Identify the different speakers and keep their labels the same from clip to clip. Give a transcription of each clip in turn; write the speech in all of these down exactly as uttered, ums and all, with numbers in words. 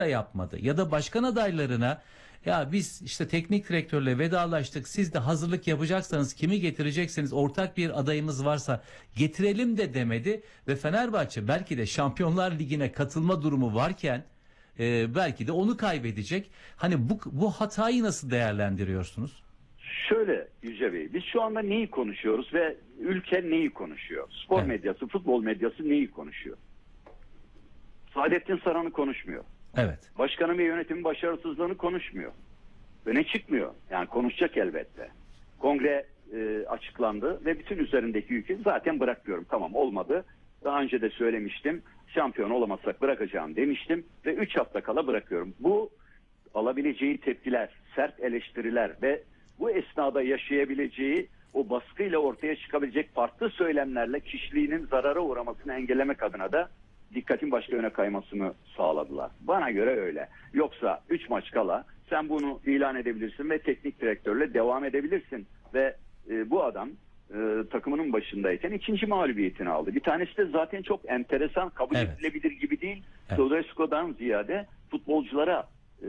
Speaker 1: da yapmadı. Ya da başkan adaylarına ya biz işte teknik direktörle vedalaştık, siz de hazırlık yapacaksanız kimi getirecekseniz ortak bir adayımız varsa getirelim de demedi. Ve Fenerbahçe belki de Şampiyonlar Ligi'ne katılma durumu varken e, belki de onu kaybedecek. Hani bu, bu hatayı nasıl değerlendiriyorsunuz?
Speaker 2: Şöyle Yüce Bey, biz şu anda neyi konuşuyoruz ve ülke neyi konuşuyor? Spor
Speaker 1: Evet.
Speaker 2: medyası, futbol medyası neyi konuşuyor? Saadettin Saran'ı konuşmuyor.
Speaker 1: Evet.
Speaker 2: Başkanın ve yönetimin başarısızlığını konuşmuyor. Öne çıkmıyor. Yani konuşacak elbette. Kongre e, açıklandı ve bütün üzerindeki yükü zaten bırakıyorum. Tamam, olmadı. Daha önce de söylemiştim. Şampiyon olamazsak bırakacağım demiştim ve üç hafta kala bırakıyorum. Bu alabileceği tepkiler, sert eleştiriler ve bu esnada yaşayabileceği o baskıyla ortaya çıkabilecek farklı söylemlerle kişiliğinin zarara uğramasını engellemek adına da dikkatin başka yöne kaymasını sağladılar. Bana göre öyle. Yoksa üç maç kala sen bunu ilan edebilirsin ve teknik direktörle devam edebilirsin. Ve e, bu adam e, takımının başındayken ikinci mağlubiyetini aldı. Bir tanesi de zaten çok enteresan, kabul
Speaker 1: Evet.
Speaker 2: edilebilir gibi değil.
Speaker 1: Evet.
Speaker 2: Tedesco'dan ziyade futbolculara e,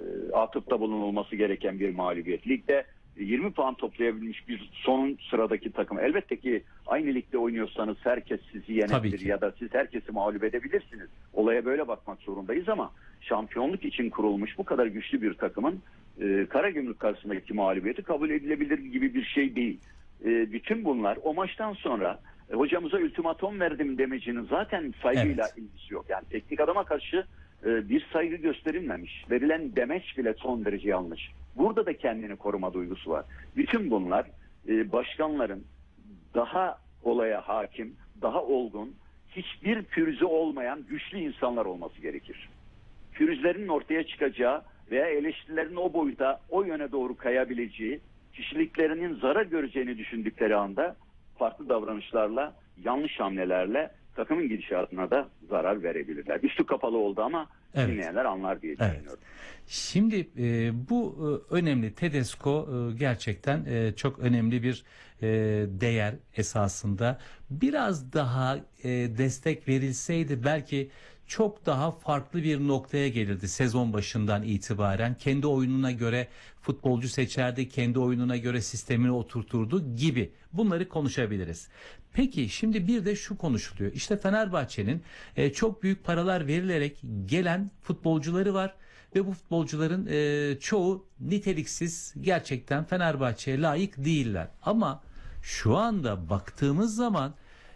Speaker 2: atıfta bulunulması gereken bir mağlubiyet. Ligde yirmi puan toplayabilmiş bir son sıradaki takım. Elbette ki aynı ligde oynuyorsanız herkes sizi yenebilir ya da siz herkesi mağlup edebilirsiniz. Olaya böyle bakmak zorundayız ama şampiyonluk için kurulmuş bu kadar güçlü bir takımın e, Karagümrük karşısındaki mağlubiyeti kabul edilebilir gibi bir şey değil. E, bütün bunlar o maçtan sonra e, hocamıza ultimatom verdim demecinin zaten saygıyla
Speaker 1: Evet.
Speaker 2: ilgisi yok. Yani teknik adama karşı e, bir saygı gösterilmemiş. Verilen demeç bile son derece yanlış. Burada da kendini koruma duygusu var. Bütün bunlar e, başkanların daha olaya hakim, daha olgun, hiçbir pürüzü olmayan güçlü insanlar olması gerekir. Pürüzlerinin ortaya çıkacağı veya eleştirilerin o boyuta, o yöne doğru kayabileceği, kişiliklerinin zarar göreceğini düşündükleri anda farklı davranışlarla, yanlış hamlelerle takımın gidişatına da zarar verebilirler. Üstü kapalı oldu ama
Speaker 1: Evet.
Speaker 2: dinleyenler anlar diye
Speaker 1: Evet.
Speaker 2: düşünüyorum.
Speaker 1: Şimdi e, bu e, önemli. Tedesco e, gerçekten e, çok önemli bir e, değer esasında. Biraz daha e, destek verilseydi belki çok daha farklı bir noktaya gelirdi sezon başından itibaren. Kendi oyununa göre futbolcu seçerdi, kendi oyununa göre sistemini oturturdu gibi. Bunları konuşabiliriz. Peki şimdi bir de şu konuşuluyor. İşte Fenerbahçe'nin e, çok büyük paralar verilerek gelen futbolcuları var. Ve bu futbolcuların e, çoğu niteliksiz, gerçekten Fenerbahçe'ye layık değiller. Ama şu anda baktığımız zaman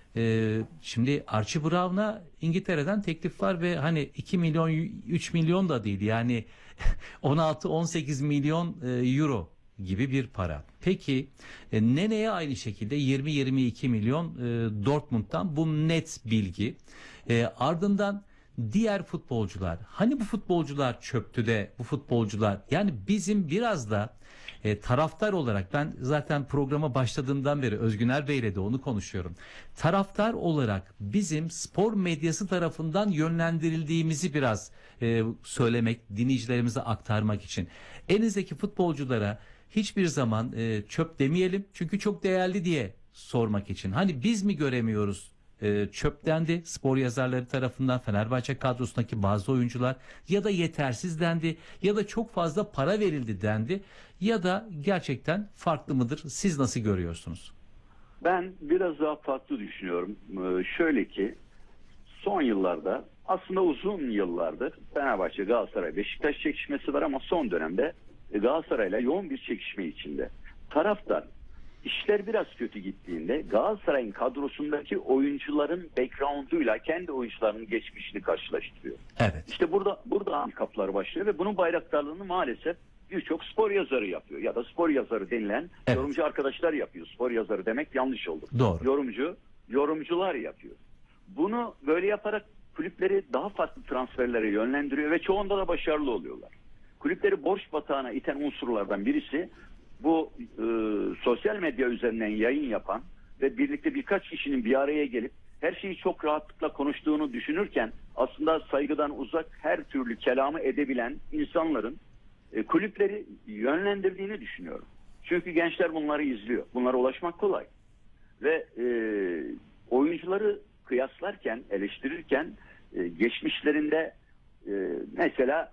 Speaker 1: e, şimdi Archie Brown'a İngiltere'den teklif var ve hani iki milyon üç milyon da değil, yani on altı on sekiz milyon e, euro gibi bir para. Peki e, Nene'ye aynı şekilde yirmi yirmi iki milyon e, Dortmund'dan, bu net bilgi. E, ardından diğer futbolcular, hani bu futbolcular çöktü de bu futbolcular, yani bizim biraz da e, taraftar olarak, ben zaten programa başladığımdan beri Özgüner Bey'le de onu konuşuyorum. Taraftar olarak bizim spor medyası tarafından yönlendirildiğimizi biraz e, söylemek, dinleyicilerimize aktarmak için. Elinizdeki futbolculara hiçbir zaman e, çöp demeyelim çünkü çok değerli diye sormak için. Hani biz mi göremiyoruz? E, çöp dendi spor yazarları tarafından, Fenerbahçe kadrosundaki bazı oyuncular, ya da yetersiz dendi, ya da çok fazla para verildi dendi, ya da gerçekten farklı mıdır? Siz nasıl görüyorsunuz?
Speaker 2: Ben biraz daha farklı düşünüyorum. Ee, şöyle ki son yıllarda, aslında uzun yıllardır Fenerbahçe, Galatasaray, Beşiktaş çekişmesi var ama son dönemde Galatasaray'la yoğun bir çekişme içinde. Taraftar İşler biraz kötü gittiğinde Galatasaray'ın kadrosundaki oyuncuların background'uyla kendi oyuncularının geçmişini karşılaştırıyor.
Speaker 1: Evet.
Speaker 2: İşte burada burada handikaplar başlıyor ve bunun bayraktarlığını maalesef birçok spor yazarı yapıyor. Ya da spor yazarı denilen
Speaker 1: Evet.
Speaker 2: yorumcu arkadaşlar yapıyor. Spor yazarı demek yanlış oldu.
Speaker 1: Doğru.
Speaker 2: Yorumcu, yorumcular yapıyor. Bunu böyle yaparak kulüpleri daha farklı transferlere yönlendiriyor ve çoğunda da başarılı oluyorlar. Kulüpleri borç batağına iten unsurlardan birisi bu e, sosyal medya üzerinden yayın yapan ve birlikte birkaç kişinin bir araya gelip her şeyi çok rahatlıkla konuştuğunu düşünürken aslında saygıdan uzak her türlü kelamı edebilen insanların e, kulüpleri yönlendirdiğini düşünüyorum. Çünkü gençler bunları izliyor. Bunlara ulaşmak kolay. Ve e, oyuncuları kıyaslarken, eleştirirken e, geçmişlerinde e, mesela